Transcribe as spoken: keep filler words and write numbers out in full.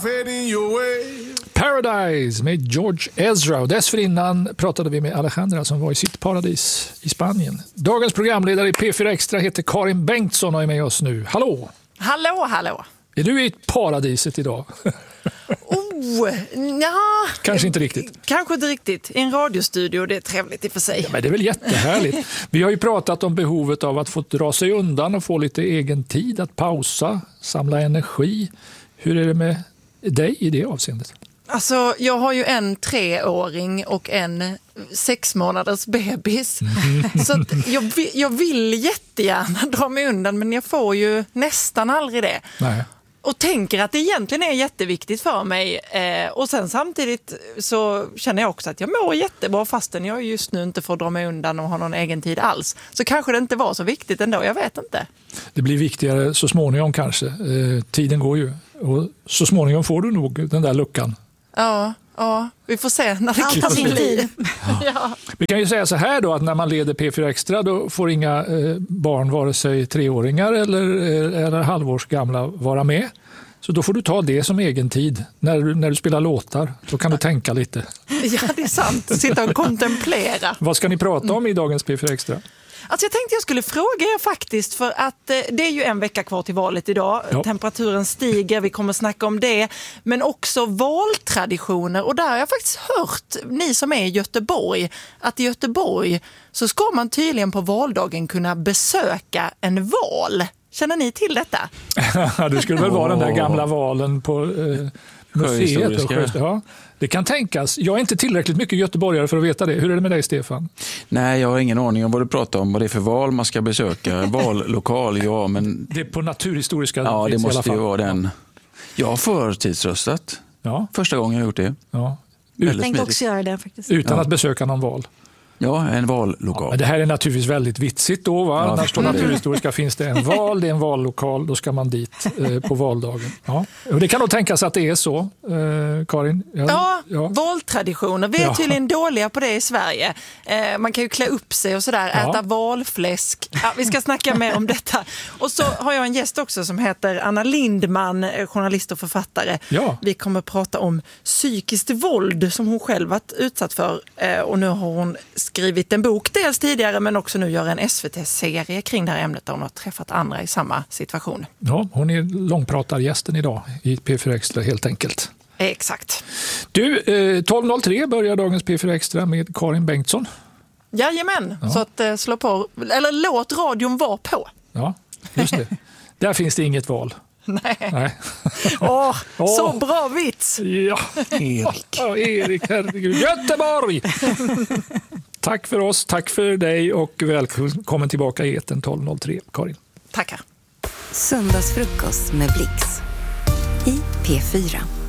Paradise med George Ezra, och dessförinnan pratade vi med Alejandra som var i sitt paradis i Spanien. Dagens programledare i P fyra Extra heter Karin Bengtsson och är med oss nu. Hallå! Hallå, hallå! Är du i paradiset idag? Oh, ja. Kanske inte riktigt. Kanske inte riktigt. I en radiostudio, det är trevligt i och för sig. Ja, men det är väl jättehärligt. Vi har ju pratat om behovet av att få dra sig undan och få lite egen tid, att pausa, samla energi. Hur är det med dig i det avseendet? Alltså, jag har ju en treåring och en sex månaders bebis. Mm. Så att jag, vill, jag vill jättegärna dra mig undan, men jag får ju nästan aldrig det. Nej. Och tänker att det egentligen är jätteviktigt för mig. Eh, och sen samtidigt så känner jag också att jag mår jättebra fastän jag just nu inte får dra mig undan och ha någon egen tid alls. Så kanske det inte var så viktigt ändå, jag vet inte. Det blir viktigare så småningom kanske. Eh, tiden går ju. Och så småningom får du nog den där luckan. Ja, ja, vi får se när det kan bli. Ja. Vi kan ju säga så här då, att när man leder P fyra Extra då får inga eh, barn, vare sig treåringar eller, eller halvårs gamla, vara med. Så då får du ta det som egen tid. När du, när du spelar låtar, då kan du tänka lite. Ja, det är sant. Sitta och kontemplera. Vad ska ni prata om i dagens P fyra Extra? Alltså jag tänkte jag skulle fråga er faktiskt, för att eh, det är ju en vecka kvar till valet idag. Ja. Temperaturen stiger, vi kommer snacka om det. Men också valtraditioner, och där har jag faktiskt hört, ni som är i Göteborg, att i Göteborg så ska man tydligen på valdagen kunna besöka en val. Känner ni till detta? Det skulle väl vara den där gamla valen på eh, museet. Och ja. Det kan tänkas. Jag är inte tillräckligt mycket göteborgare för att veta det. Hur är det med dig, Stefan? Nej, jag har ingen aning om vad du pratar om. Vad det är för val man ska besöka. Vallokal, ja. Men... Det är på naturhistoriska. Ja, det måste ju vara den. Ja. Jag har förtidsröstat. Ja. Första gången jag har gjort det. Ja. Jag tänkte också göra det faktiskt. Utan ja. att besöka någon val. Ja, en vallokal. Ja, men det här är naturligtvis väldigt vitsigt då, va? Ja, när står naturhistoriska finns det en val, det är en vallokal, då ska man dit eh, på valdagen. Ja. Och det kan nog tänkas att det är så, eh, Karin. Ja, ja, ja, valtraditioner. Vi är ja. tydligen dåliga på det i Sverige. Eh, man kan ju klä upp sig och sådär, ja. äta valfläsk. Ja, vi ska snacka mer om detta. Och så har jag en gäst också som heter Anna Lindman, journalist och författare. Ja. Vi kommer att prata om psykiskt våld som hon själv varit utsatt för. Eh, och nu har hon skrivit en bok dels tidigare, men också nu gör en S V T-serie kring det här ämnet där hon har träffat andra i samma situation. Ja, hon är långpratargästen idag i P fyra Extra helt enkelt. Exakt. Du, eh, tolv noll tre börjar dagens P fyra Extra med Karin Bengtsson. Jajamän, ja. Så att eh, slå på, eller låt radion vara på. Ja, just det. Där finns det inget val. Nej. Nej. Åh, oh, så bra vits. Ja, Erik. Ja, Erik, herregud. Göteborg! Tack för oss, tack för dig och välkommen tillbaka i etern tolv noll tre, Karin. Tackar. Söndagsfrukost med Blix i P fyra.